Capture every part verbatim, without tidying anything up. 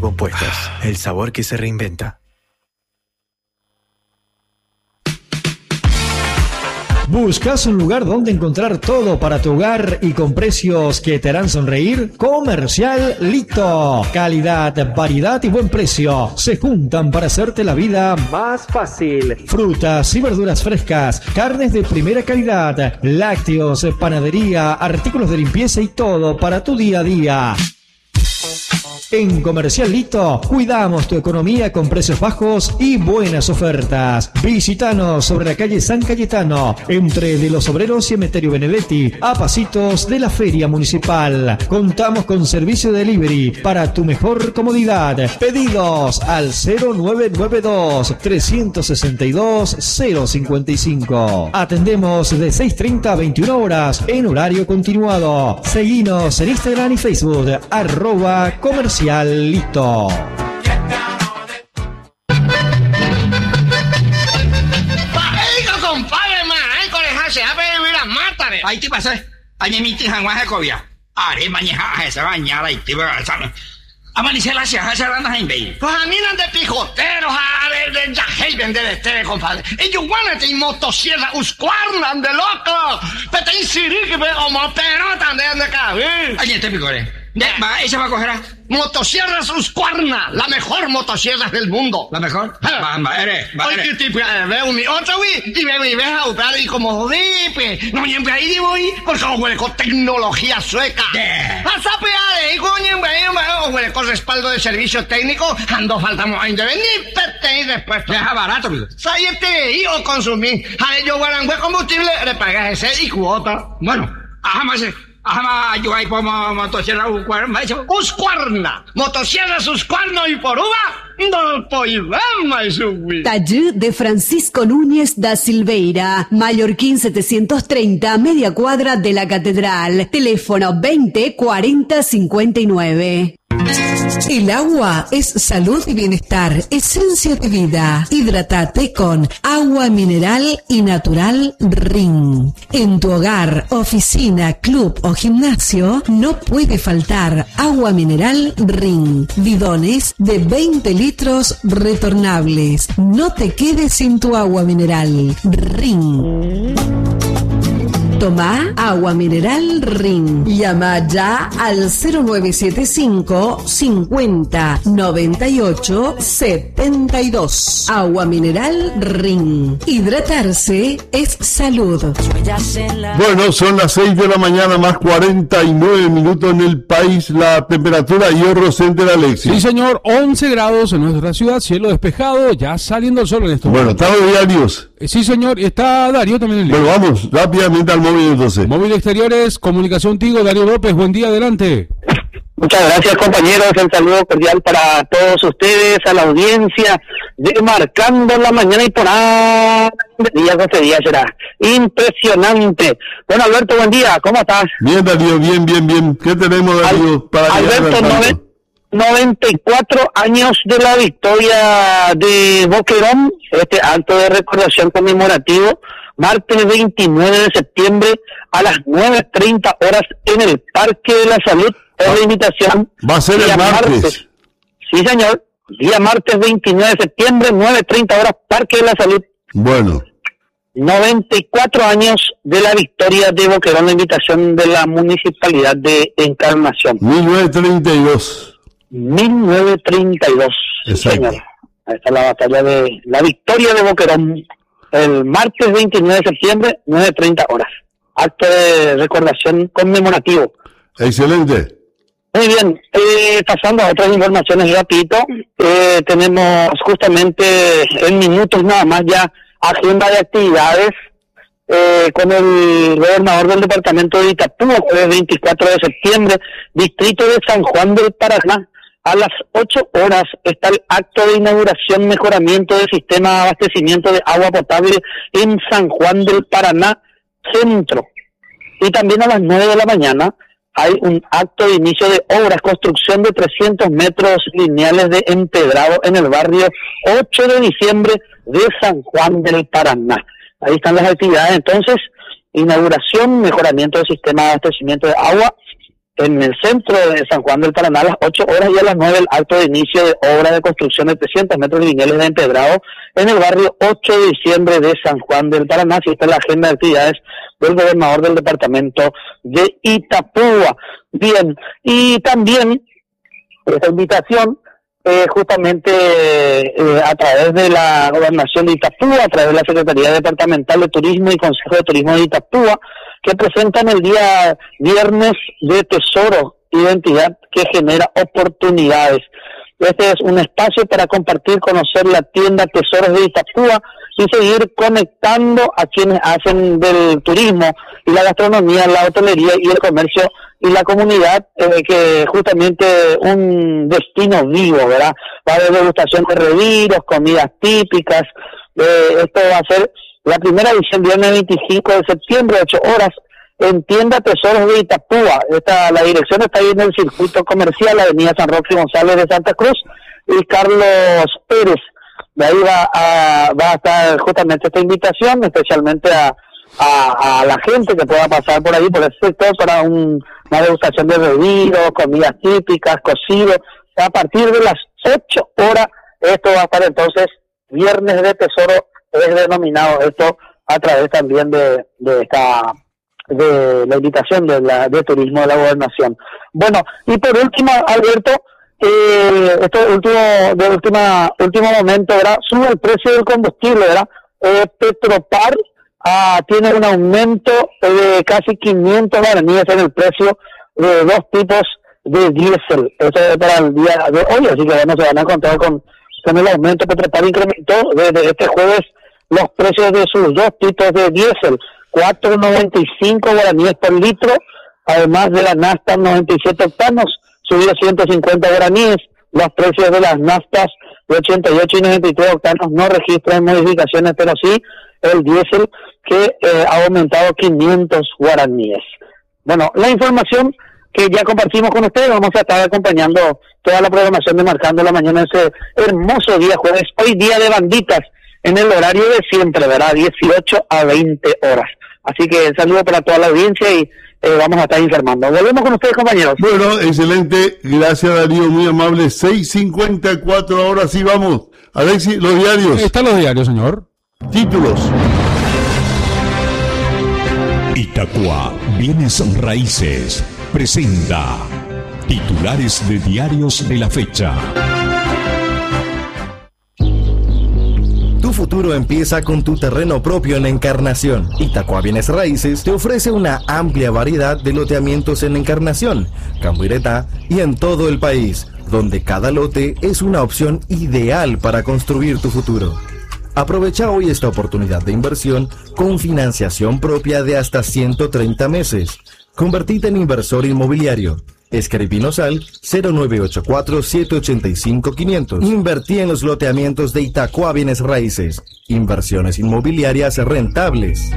Compuestos, el sabor que se reinventa. ¿Buscas un lugar donde encontrar todo para tu hogar y con precios que te harán sonreír? Comercial Lito. Calidad, variedad y buen precio se juntan para hacerte la vida más fácil. Frutas y verduras frescas, carnes de primera calidad, lácteos, panadería, artículos de limpieza y todo para tu día a día. En Comercial Lito cuidamos tu economía con precios bajos y buenas ofertas. Visítanos sobre la calle San Cayetano, entre de los Obreros y Emeterio Benedetti, a pasitos de la Feria Municipal. Contamos con servicio de delivery para tu mejor comodidad. Pedidos al cero nueve nueve dos, tres seis dos, cero cinco cinco. Atendemos de seis treinta a veintiuna horas en horario continuado. Seguinos en Instagram y Facebook, arroba Comercial Lito. Ahí te pasé. Añe mi tija más ecovia. Are mañana esa bañada y te va a saber. Amanecer la sierra se van a invadir. Pues a mí no de pijoteros, a de de yajel vender este, compadre. Ellos van a tener motosierra, uscuarnan de loco. Pero te insirí que me como pelota de cabeza. Añe te picore. Va, esa va a coger a Motosierras Husqvarna, la mejor motosierra del mundo. ¿La mejor? Va, va, eres, va, eres. Ay, qué tipo, veo mi otra, güey, y me ves a usar y como dipe. No, siempre ahí digo, porque como huele con tecnología sueca. A sapear, y coño, huele con respaldo de servicio técnico, ando faltamos a intervenir, pete y después. Deja barato, amigo. Sáyete y o consumir. A ver, yo guarangüe combustible, le pagas ese y cuota. Bueno, ajá, más. Ajá, yo ahí pongo motosierra Husqvarna. Husqvarna, motosierras Husqvarna y por uva, no podemos subir. Taller de Francisco Núñez da Silveira, Mallorquín setecientos treinta, media cuadra de la Catedral. Teléfono veinte cuarenta cincuenta y nueve. El agua es salud y bienestar, esencia de vida. Hidrátate con agua mineral y natural Rin. En tu hogar, oficina, club o gimnasio no puede faltar agua mineral Rin. Bidones de veinte litros retornables. No te quedes sin tu agua mineral Rin. Toma agua mineral Rin. Llama ya al cero nueve siete cinco, cincuenta, noventa y ocho, setenta y dos. Agua mineral Rin. Hidratarse es salud. Bueno, son las seis de la mañana más cuarenta y nueve minutos en el país. La temperatura, Hierro Center, Alexis. Sí, señor, once grados en nuestra ciudad, cielo despejado, ya saliendo el sol en estos Bueno, están los diarios. Eh, sí, señor, está Darío también en el Bueno, vamos rápidamente al móvil entonces. Móvil Exteriores, Comunicación Tigo, Darío López, buen día, adelante. Muchas gracias, compañeros, el saludo cordial para todos ustedes, a la audiencia de Marcando la Mañana y por ahí, día doce días será impresionante. Bueno, Alberto, buen día, ¿cómo estás? Bien, Darío, bien, bien, bien. ¿Qué tenemos, Darío, Al, para Alberto, nove, noventa y cuatro años de la victoria de Boquerón, este acto de recordación conmemorativo, martes veintinueve de septiembre a las nueve treinta horas en el Parque de la Salud. Es la invitación. Va a ser el martes. martes. Sí, señor. Día martes veintinueve de septiembre, nueve treinta horas, Parque de la Salud. Bueno. noventa y cuatro años de la victoria de Boquerón, la invitación de la Municipalidad de Encarnación. mil novecientos treinta y dos. mil novecientos treinta y dos. Exacto. Sí, señor. Ahí está la batalla de la victoria de Boquerón. El martes veintinueve de septiembre, nueve treinta horas. Acto de recordación conmemorativo. Excelente. Muy bien, eh, pasando a otras informaciones rapidito, eh, tenemos justamente en minutos nada más ya agenda de actividades eh, con el gobernador del departamento de Itapú, jueves veinticuatro de septiembre, distrito de San Juan del Paraná. A las ocho horas está el acto de inauguración, mejoramiento del sistema de abastecimiento de agua potable en San Juan del Paraná Centro. Y también a las nueve de la mañana hay un acto de inicio de obras, construcción de trescientos metros lineales de empedrado en el barrio ocho de diciembre de San Juan del Paraná. Ahí están las actividades entonces, inauguración, mejoramiento del sistema de abastecimiento de agua en el centro de San Juan del Paraná a las ocho horas y a las nueve el acto de inicio de obra de construcción de trescientos metros lineales de empedrado en el barrio ocho de diciembre de San Juan del Paraná. Así está la agenda de actividades del gobernador del departamento de Itapúa. Bien, y también esta invitación eh, justamente eh, a través de la gobernación de Itapúa, a través de la Secretaría Departamental de Turismo y Consejo de Turismo de Itapúa, que presentan el día viernes de Tesoro, identidad que genera oportunidades. Este es un espacio para compartir, conocer la tienda Tesoros de Itapúa y seguir conectando a quienes hacen del turismo y la gastronomía, la hotelería y el comercio y la comunidad, eh, que justamente un destino vivo, ¿verdad? Va a haber degustación de retiros, comidas típicas. Eh, esto va a ser la primera edición, viernes veinticinco de septiembre, ocho horas, en tienda Tesoros de Itapúa. Esta, la dirección está ahí en el circuito comercial, la avenida San Roque González de Santa Cruz y Carlos Pérez. De ahí va a, va a estar justamente esta invitación, especialmente a, a, a la gente que pueda pasar por ahí, por ese sector, para un, una degustación de bebidos, comidas típicas, cocidos. A partir de las ocho horas, esto va a estar entonces, viernes de Tesoro, es denominado esto a través también de, de esta de la invitación de la de turismo de la gobernación. Bueno, y por último, Alberto, eh, esto último de última último momento, ¿verdad? Sube el precio del combustible, ¿verdad? Eh, Petropar ah, tiene un aumento de casi quinientos guaraníes en el precio de dos tipos de diésel. Esto es para el día de hoy, así que bueno, se van a encontrar con, con el aumento. Petropar incrementó desde este jueves los precios de sus dos tipos de diésel, cuatro noventa y cinco guaraníes por litro, además de la nafta noventa y siete octanos, subió ciento cincuenta guaraníes. Los precios de las naftas de ochenta y ocho y noventa y tres octanos no registran modificaciones, pero sí el diésel, que eh, ha aumentado quinientos guaraníes. Bueno, la información que ya compartimos con ustedes, vamos a estar acompañando toda la programación de Marcando la Mañana ese hermoso día jueves, hoy día de banditas, en el horario de siempre, ¿verdad? dieciocho a veinte horas. Así que saludo para toda la audiencia y eh, vamos a estar informando. Volvemos con ustedes, compañeros. Bueno, excelente. Gracias, Darío, muy amable. seis cincuenta y cuatro, ahora sí vamos. Alexis, los diarios. Están los diarios, señor. Títulos. Itacua Bienes Raíces presenta titulares de diarios de la fecha. Tu futuro empieza con tu terreno propio en Encarnación. Itacua Bienes Raíces te ofrece una amplia variedad de loteamientos en Encarnación, Cambuiretá y en todo el país, donde cada lote es una opción ideal para construir tu futuro. Aprovecha hoy esta oportunidad de inversión con financiación propia de hasta ciento treinta meses. Convertite en inversor inmobiliario. Escribinos al cero nueve ocho cuatro, siete ocho cinco, quinientos. Invertí en los loteamientos de Itacua Bienes Raíces. Inversiones inmobiliarias rentables.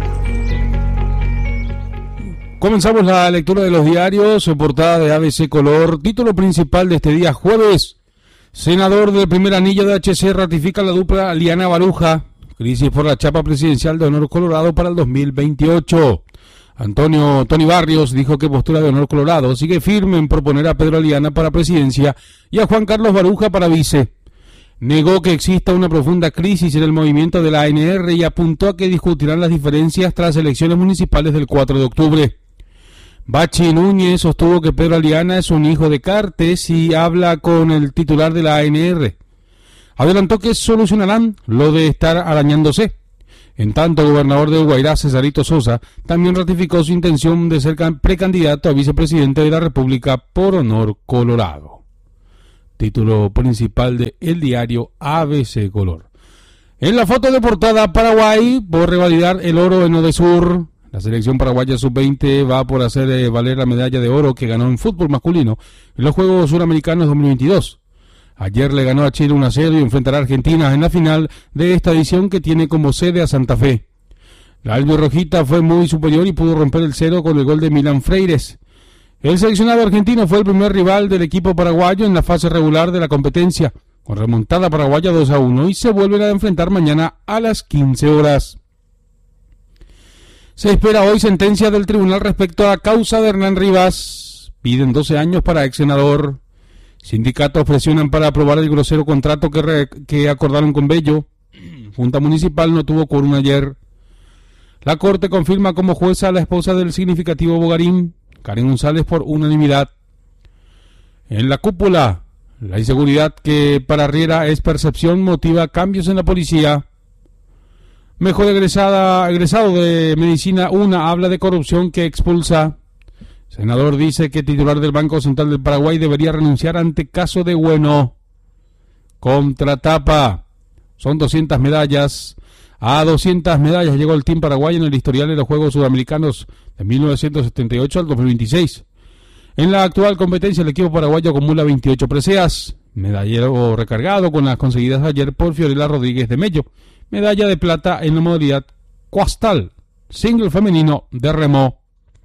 Comenzamos la lectura de los diarios, portada de A B C Color, título principal de este día jueves. Senador del primer anillo de H C ratifica la dupla Liana Baruja. Crisis por la chapa presidencial de Honor Colorado para el dos mil veintiocho. Antonio Tony Barrios dijo que postura de Honor Colorado sigue firme en proponer a Pedro Liana para presidencia y a Juan Carlos Baruja para vice. Negó que exista una profunda crisis en el movimiento de la A N R y apuntó a que discutirán las diferencias tras elecciones municipales del cuatro de octubre. Bachi Núñez sostuvo que Pedro Liana es un hijo de Cartes y habla con el titular de la A N R. Adelantó que solucionarán lo de estar arañándose. En tanto, el gobernador de Guairá, Cesarito Sosa, también ratificó su intención de ser precandidato a vicepresidente de la República por Honor Colorado. Título principal de el diario A B C Color. En la foto de portada, Paraguay por revalidar el oro en Odesur. La selección paraguaya sub veinte va por hacer eh, valer la medalla de oro que ganó en fútbol masculino en los Juegos Suramericanos dos mil veintidós. Ayer le ganó a Chile uno a cero y enfrentará a Argentina en la final de esta edición que tiene como sede a Santa Fe. La albirrojita fue muy superior y pudo romper el cero con el gol de Milán Freires. El seleccionado argentino fue el primer rival del equipo paraguayo en la fase regular de la competencia, con remontada paraguaya dos a uno, y se vuelven a enfrentar mañana a las quince horas. Se espera hoy sentencia del tribunal respecto a la causa de Hernán Rivas Piden doce años para ex senador. Sindicatos presionan para aprobar el grosero contrato que, re, que acordaron con Bello. Junta Municipal no tuvo quórum ayer. La Corte confirma como jueza a la esposa del significativo Bogarín, Karen González, por unanimidad. En la cúpula, la inseguridad que para Riera es percepción motiva cambios en la policía. Mejor egresada, egresado de Medicina una habla de corrupción que expulsa. Senador dice que titular del Banco Central del Paraguay debería renunciar ante caso de Bueno. Contratapa. Son doscientas medallas. A doscientas medallas llegó el Team Paraguay en el historial de los Juegos Sudamericanos de mil novecientos setenta y ocho al dos mil veintiséis. En la actual competencia el equipo paraguayo acumula veintiocho preseas. Medallero recargado con las conseguidas ayer por Fiorella Rodríguez de Mello. Medalla de plata en la modalidad Cuastal, single femenino de remo.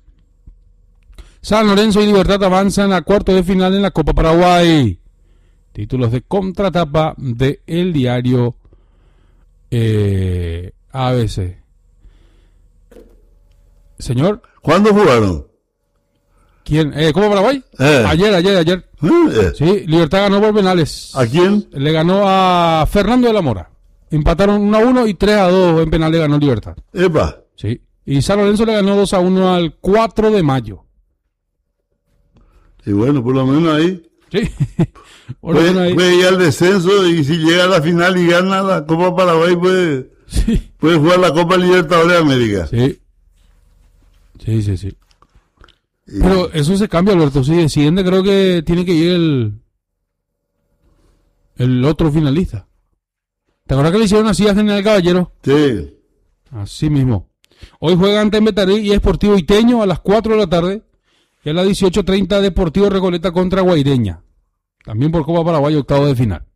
San Lorenzo y Libertad avanzan a cuarto de final en la Copa Paraguay. Títulos de contratapa de el diario eh, A B C. Señor. ¿Cuándo jugaron? ¿Quién? Eh, ¿Copa Paraguay? Eh. Ayer, ayer, ayer. Eh. Sí, Libertad ganó por penales. ¿A quién? Le ganó a Fernando de la Mora. Empataron uno a uno y tres a dos en penal le ganó Libertad. Epa. Sí. Y San Lorenzo le ganó dos a uno al cuatro de mayo. Y bueno, por lo menos ahí. Sí. Por puede, lo menos ahí. Puede ir al descenso y si llega a la final y gana la Copa Paraguay puede, sí. puede jugar la Copa Libertadores de América. Sí. Sí, sí, sí. Y... Pero eso se cambia, Alberto. Si desciende, creo que tiene que ir el, el otro finalista. ¿Te acuerdas que le hicieron así a General Caballero? Sí. Así mismo. Hoy juega ante Metarí y Sportivo Iteño a las cuatro de la tarde. Y a las dieciocho treinta Deportivo Recoleta contra Guaireña. También por Copa Paraguay, octavo de final.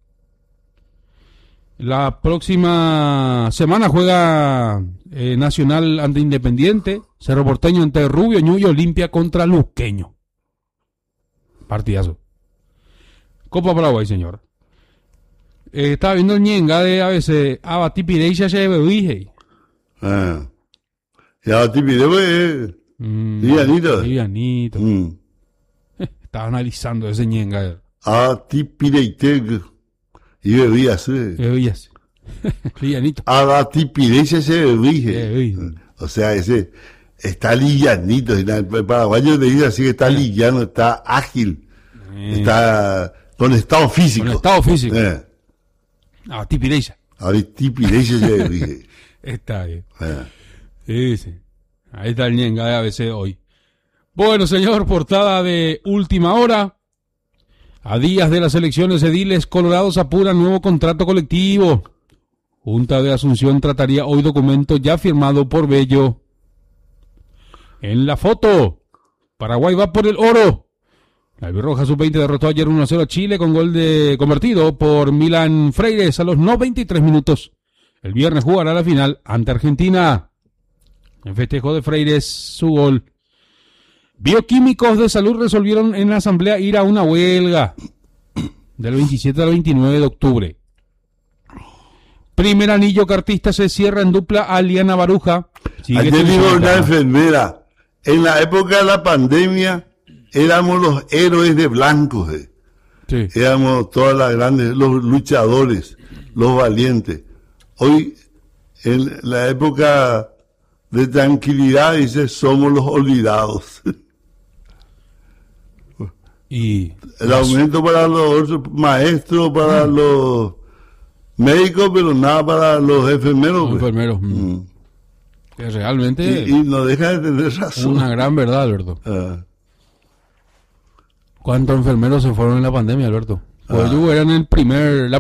La próxima semana juega eh, Nacional ante Independiente, Cerro Porteño ante Rubio Ñu y Olimpia contra Luqueño. Partidazo. Copa Paraguay, señor. Eh, estaba viendo el ñenga de a veces Abatipireisha se bebije. Ah. Y Abatipireisha mm, livianito. Livianito. Mm. Estaba analizando ese ñenga. Abatipireisha y bebías. Bebías. Livianito. Abatipireisha se bebije. O sea, ese está livianito. El paraguayo te dice así que está liviano, está ágil, eh. está con estado físico. Con estado físico. Eh. Ah, tipireisa. A ver, tipireisa se dije. Está bien. Ah. Sí, sí. Ahí está el ñenga de A B C hoy. Bueno, señor, portada de última hora. A días de las elecciones ediles, Colorados apuran nuevo contrato colectivo. Junta de Asunción trataría hoy documento ya firmado por Bello. En la foto, Paraguay va por el oro. La albirroja sub veinte derrotó ayer uno a cero a Chile con gol de convertido por Milan Freires a los noventa y tres minutos. El viernes jugará la final ante Argentina. En festejo de Freires su gol. Bioquímicos de salud resolvieron en la asamblea ir a una huelga del veintisiete al veintinueve de octubre. Primer anillo cartista se cierra en dupla a Liana Baruja. Ayer dijo una enfermera, en la época de la pandemia éramos los héroes de blancos, eh. Sí. Éramos todas las grandes, los luchadores, los valientes. Hoy, en la época de tranquilidad, dice, somos los olvidados. Y el aumento para los maestros, para mm. los médicos, pero nada para los enfermeros. Los enfermeros. Mm. Mm. Que realmente... Y, y no deja de tener razón. Una gran verdad, Alberto. Ah. ¿Cuántos enfermeros se fueron en la pandemia, Alberto? Pues ah. ellos eran el primer... La